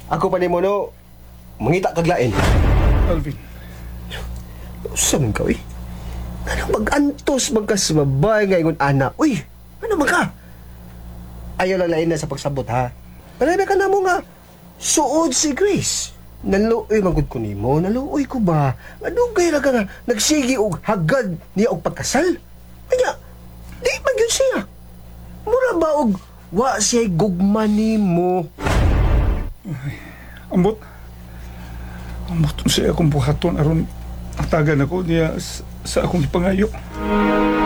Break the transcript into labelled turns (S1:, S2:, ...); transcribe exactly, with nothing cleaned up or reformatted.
S1: Ako pa ni mo no, mangita kaglain.
S2: Alvin,
S1: Sa man ka, uy? Ano mag-antos magkasmabay nga ingon anak? Uy, ano man ka? Ayaw lalain na sa pagsabot, ha? Palaya ka na mo nga, suod si Grace. Naluoy magud ko nimo, naluoy ko ba? Ano kaya ka nga, nagsigi og hagad niya og pagkasal? Kanya, di man yun siya. Mura ba og wa siya'y gugma nimo?
S2: ambot. Ambot siya akong buhaton aron atagan ako niya sa, sa akong ipangayo.